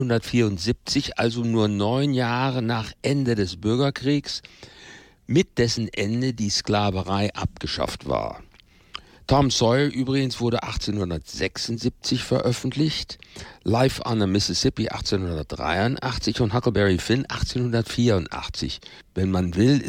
1874, also nur 9 Jahre nach Ende des Bürgerkriegs, mit dessen Ende die Sklaverei abgeschafft war. Tom Sawyer übrigens wurde 1876 veröffentlicht, Life on the Mississippi 1883 und Huckleberry Finn 1884. Wenn man will,